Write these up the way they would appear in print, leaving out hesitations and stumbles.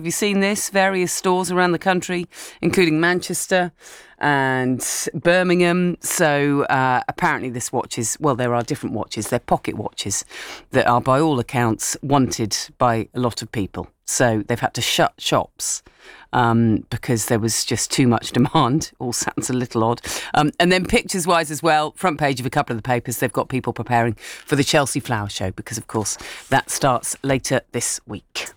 Have you seen this? Various stores around the country, including Manchester and Birmingham. So apparently this watch is, well, there are different watches. They're pocket watches that are, by all accounts, wanted by a lot of people. So they've had to shut shops because there was just too much demand. All sounds a little odd. And then pictures-wise as well, front page of a couple of the papers, they've got people preparing for the Chelsea Flower Show because, of course, that starts later this week.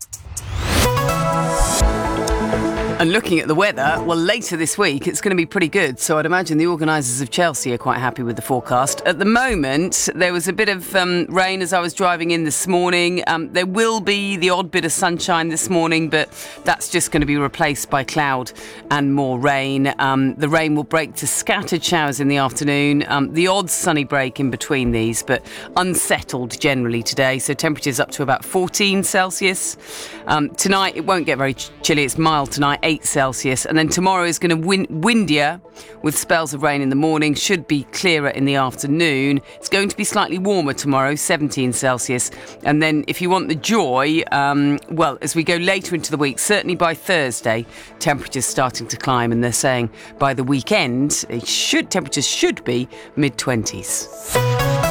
And looking at the weather, well, later this week, it's going to be pretty good. So I'd imagine the organisers of Chelsea are quite happy with the forecast. At the moment, there was a bit of rain as I was driving in this morning. There will be the odd bit of sunshine this morning, but that's just going to be replaced by cloud and more rain. The rain will break to scattered showers in the afternoon. The odd sunny break in between these, but unsettled generally today. So temperatures up to about 14 Celsius. Tonight, it won't get very chilly. It's mild tonight. 8 Celsius, and then tomorrow is going to windier with spells of rain in the morning, should be clearer in the afternoon. It's going to be slightly warmer tomorrow, 17 Celsius, and then if you want the joy, well, as we go later into the week, certainly by Thursday, temperatures starting to climb, and they're saying by the weekend, temperatures should be mid-20s.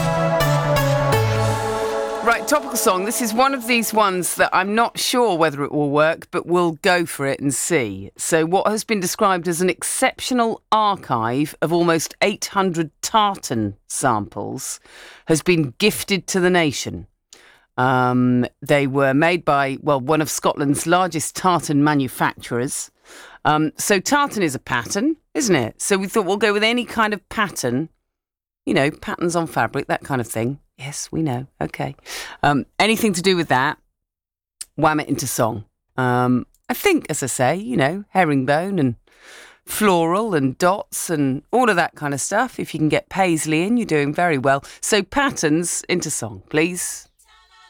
Right, topical song. This is one of these ones that I'm not sure whether it will work, but we'll go for it and see. So what has been described as an exceptional archive of almost 800 tartan samples has been gifted to the nation. They were made by, one of Scotland's largest tartan manufacturers. So tartan is a pattern, isn't it? So we thought we'll go with any kind of pattern, patterns on fabric, that kind of thing. Yes, we know. Okay. Anything to do with that, wham it into song. I think, as I say, herringbone and floral and dots and all of that kind of stuff. If you can get paisley in, you're doing very well. So patterns into song, please.